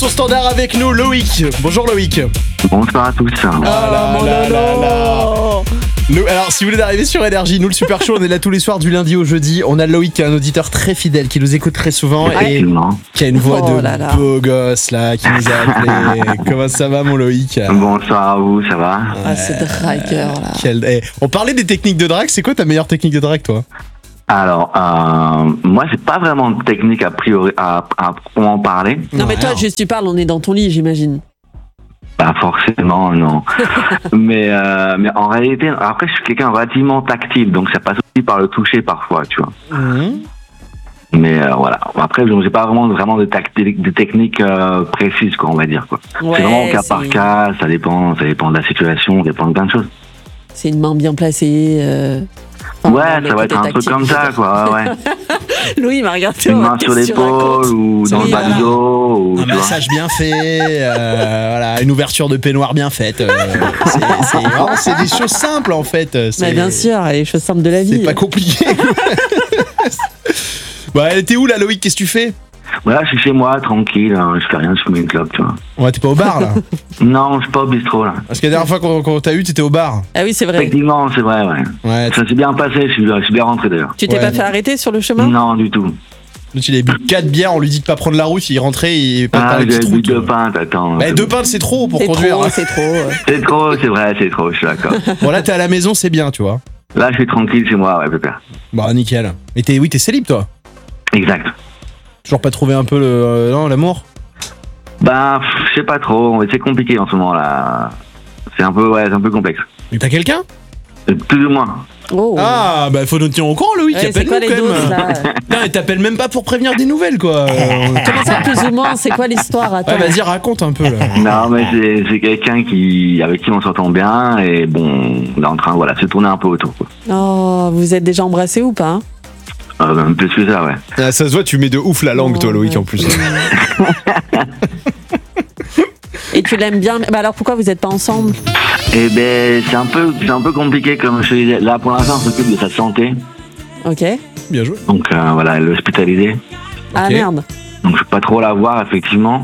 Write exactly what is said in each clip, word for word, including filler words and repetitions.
Son standard avec nous, Loïc. Bonjour Loïc. Bonsoir à tous. Ah là mon là lolo. là là. Nous, alors, si vous voulez d'arriver sur Énergie, nous le Super Show, on est là tous les soirs du lundi au jeudi. On a Loïc qui est un auditeur très fidèle, qui nous écoute très souvent et Effectivement. qui a une voix Oh de là là. beau gosse là, qui nous a appelé. Comment ça va mon Loïc? Bonsoir à vous, ça va? Ah, c'est dragueur là. Quel- eh, on parlait des techniques de drague, c'est quoi ta meilleure technique de drague toi? Alors, euh, moi, j'ai pas vraiment de technique a priori à, à en parler. Non, mais toi, alors. juste tu parles, on est dans ton lit, j'imagine. Pas forcément, non. mais, euh, mais en réalité, après, je suis quelqu'un de relativement tactile, donc ça passe aussi par le toucher parfois, tu vois. Mhm. Mais euh, voilà. Après, j'ai pas vraiment, vraiment de, tacti- de techniques euh, précises, quoi, on va dire, quoi. Ouais, c'est vraiment au cas c'est- par cas, ça dépend, ça dépend de la situation, ça dépend de plein de choses. C'est une main bien placée. euh, enfin, ouais, dans le ça va côté être un truc tactile, comme je veux ça, dire. quoi, ouais. ouais. Louis il m'a regardé. Une en main mode, sur qu'est-ce que tu l'épaule racontes ou dans Oui, le bas voilà. du dos, ou, Un tu vois. massage bien fait, euh, voilà, une ouverture de peignoir bien faite. euh, c'est, c'est, vraiment, c'est des choses simples en fait. C'est, Mais bien sûr, les choses simples de la vie. c'est pas compliqué. Bah, t'es où là, Loïc? Qu'est-ce que tu fais? Voilà, je suis chez moi, tranquille, hein, je fais rien, je fume une clope, tu vois. Ouais, t'es pas au bar là? Non, je suis pas au bistrot, là. Parce que la dernière fois qu'on, qu'on t'a eu, t'étais au bar. Ah oui, c'est vrai. Effectivement, c'est vrai, ouais. Ouais, Ça s'est bien passé, je suis, je suis bien rentré d'ailleurs. Tu t'es Ouais. pas fait arrêter sur le chemin? Non, du tout. l'autre il avait bu quatre bières, on lui dit de pas prendre la route, il est rentré, il est pas Ah, par les j'ai petites bu routes. deux pintes, attends. Bah, c'est deux bon. pintes c'est trop pour C'est conduire. trop, hein. c'est trop. euh. C'est trop, c'est vrai, c'est trop, je suis d'accord. Bon, là t'es à la maison, c'est bien, tu vois. Là, je suis tranquille chez moi, ouais, pépère. Bah, nickel. Mais t'es, oui, t'es célib toi. Exact. Toujours pas trouvé un peu le, euh, non, l'amour? Bah, pff, je sais pas trop, c'est compliqué en ce moment, là. C'est un peu, ouais, c'est un peu complexe. Mais t'as quelqu'un? Euh, Plus ou moins. Oh. Ah, bah faut nous tenir au courant, Loïc. Ouais, c'est quoi appelle-nous les quand doses même. là? Non, mais t'appelles même pas pour prévenir des nouvelles, quoi. Euh, Comment ça, plus ou moins? C'est quoi l'histoire? Attends. Ouais, vas-y, raconte un peu, là. Non, mais c'est, c'est quelqu'un qui, avec qui on s'entend bien, et bon, on est en train, voilà, de se tourner un peu autour, quoi. Oh, vous êtes déjà embrassés ou pas hein? Euh, un peu plus que ça, ouais. Ah, ça se voit, tu mets de ouf la langue, toi, Loïc, en plus. Et tu l'aimes bien? Bah alors pourquoi vous êtes pas ensemble? Eh ben, c'est un peu, c'est un peu compliqué, comme je te disais. Là, pour l'instant, on s'occupe de sa santé. Ok. Bien joué. Donc, euh, voilà, elle est hospitalisée. Ah Ok. merde. Donc, je peux pas trop la voir, effectivement.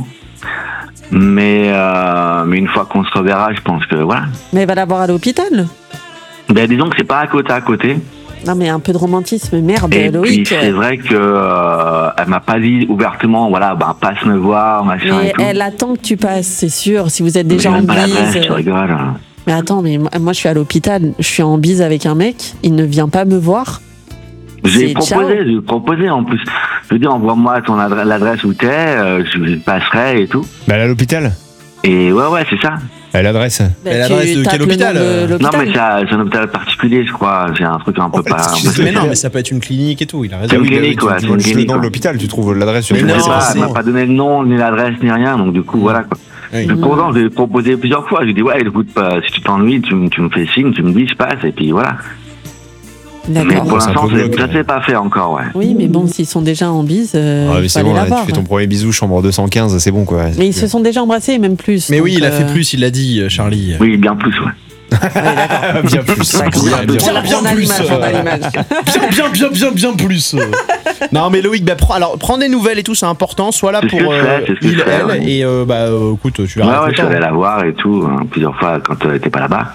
Mais, euh, mais une fois qu'on se reverra, je pense que, voilà. Mais elle va la voir à l'hôpital. Ben, disons que c'est pas à côté à côté. Non mais un peu de romantisme, merde, Et puis, Loïc. c'est vrai que, euh, elle m'a pas dit ouvertement, voilà, bah, passe me voir, machin Mais et tout. elle attend que tu passes, c'est sûr. Si vous êtes J'ai déjà en même pas l'adresse, bise. tu rigoles. hein. Mais attends, mais moi moi, je suis à l'hôpital, je suis en bise avec un mec, il ne vient pas me voir. J'ai C'est proposé, ciao. j'ai proposé en plus. Je veux dire, envoie-moi ton adresse, l'adresse où t'es, euh, je je passerai et tout. Bah, elle est à l'hôpital. Et ouais, ouais, c'est ça. Elle a l'adresse. Bah, Et tu l'adresse de tapes quel le nom hôpital, de euh Non, l'hôpital. mais c'est un c'est un hôpital particulier, je crois. C'est un truc un peu pas. un peu Mais spécial. non, mais ça peut être une clinique et tout, il a raison. C'est une Oui, clinique, tu- ouais, tu c'est vois une juste le clinique, nom de ouais. l'hôpital, tu trouves l'adresse sur Mais le non, Je sais site. pas, c'est- elle m'a pas donné le nom, ni l'adresse, ni rien, donc du coup, voilà quoi. Oui. Mais pourtant, je l'ai proposé plusieurs fois. J'ai dit, ouais, écoute, pas, si tu t'ennuies, tu, me- tu me fais signe, tu me dis, je passe, et puis voilà. Mais D'accord. pour c'est un l'instant, peu c'est- glauque, ça ouais. s'est pas fait encore, ouais. Oui, mais bon, s'ils sont déjà en bise, euh, Ah, mais faut c'est aller bon, la là, voir. tu fais ton premier bisou, chambre deux cent quinze, c'est bon, quoi. Mais ils se sont déjà embrassés, même plus. Mais oui, donc, il a fait euh, plus, il l'a dit, euh, Charlie. Oui, bien plus, ouais. bien plus. D'accord. Bien, bien. Bien, bien On a plus, l'image, on a euh. l'image. Bien, bien, bien, bien, bien plus. euh. Non, mais Loïc, bah, prends, alors, prends des nouvelles et tout, c'est important. Sois là C'est ce pour que je euh, fais, c'est ce que il, je fais, elle, ouais. et euh, bah, euh, écoute, tu Ouais, verras. ouais, je suis allé la voir et tout, hein, plusieurs fois quand euh, t'es pas là-bas.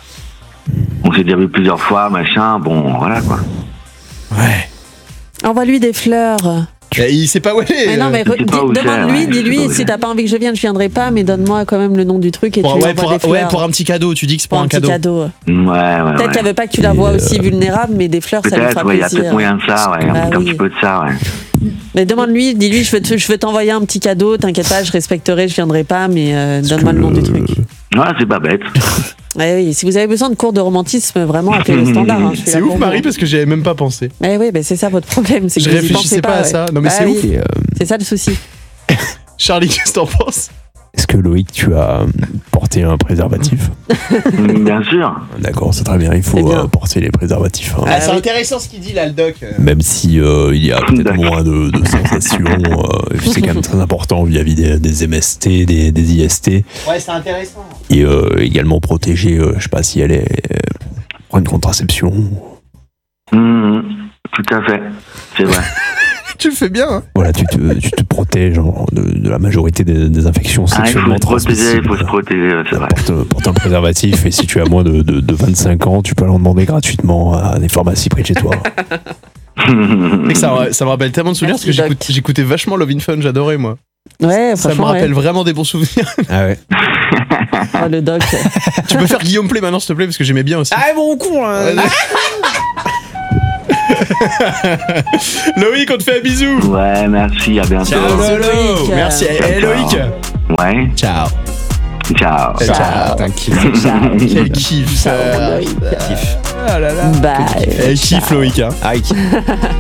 On s'est déjà vu plusieurs fois, machin, bon, voilà quoi. Ouais. Envoie-lui des fleurs. Et il sait pas où elle est. Mais non, mais je sais re- pas dis- où c'est, demande-lui, ouais, je sais pas dis-lui, où si c'est. t'as pas envie que je vienne, je viendrai pas, mais donne-moi quand même le nom du truc et Pour, tu lui ouais, envoies pour, des fleurs. ouais, pour un petit cadeau, tu dis que c'est pour, Pour un un petit cadeau. cadeau. Ouais, ouais, Peut-être ouais. qu'elle veut pas que tu la vois aussi vulnérable, mais des fleurs, ça lui Peut-être, fera ouais, il y a plaisir. peut-être moyen de ça, ouais, Bah un, petit- un oui. petit peu de ça, ouais. Mais demande-lui, dis-lui, je veux te- je veux t'envoyer un petit cadeau, t'inquiète pas, je respecterai, je viendrai pas, mais euh, donne-moi le nom du truc. Ouais, c'est pas bête. Ouais, oui, si vous avez besoin de cours de romantisme, vraiment, appelez le standard. Hein, je suis C'est là ouf, pour Marie, vous. parce que j'y avais même pas pensé. Eh oui, bah, c'est ça votre problème, c'est que Je vous y réfléchissais pensez pas à ouais. ça. Non, mais Bah c'est oui, ouf. Et, euh, C'est ça le souci. Charlie, qu'est-ce que t'en penses? Est-ce que Loïc, tu as euh, porté un préservatif? Bien sûr. D'accord, c'est très bien, il C'est faut bien. euh, porter les préservatifs. hein. Ah, c'est oui. intéressant ce qu'il dit là, le doc. Même si euh, il y a peut-être D'accord. moins de, de sensations, euh, c'est quand même très important vis-à-vis des, des M S T, des, des I S T, Ouais, c'est intéressant. et euh, également protéger, euh, je sais pas si elle est euh, prendre une contraception. Mmh, tout à fait. C'est vrai. Tu le fais bien. Hein. Voilà, tu te, tu te protèges en- de, de la majorité des, des infections Ah, il faut sexuellement se protéger, il transmissibles. faut se protéger, c'est vrai. Porte, porte un préservatif et si tu as moins de, de, de vingt-cinq ans, tu peux aller en demander gratuitement à des pharmacies près de chez toi. C'est que ça, me- ça me rappelle tellement de souvenirs parce que Merci, j'écoute- j'écoutais vachement Love in Fun, j'adorais moi. Ouais, Ça me franchement, rappelle ouais. vraiment des bons souvenirs. Ah ouais. Oh, le doc. Tu peux faire Guillaume Play maintenant s'il te plaît parce que j'aimais bien aussi. Ah bon con Ouais, Loïc, on te fait un bisou. Ouais, merci, à bientôt. Ciao Lolo. Loïc. Merci. Ciao, Eh, Loïc. Ouais, Ciao. ciao. Ciao. Ciao. T'as un kiff. Ciao. Quel kiff. Ciao, ça. Loïc. Ah là là. Bye. Eh, kiff Loïc. Hein. Aïe.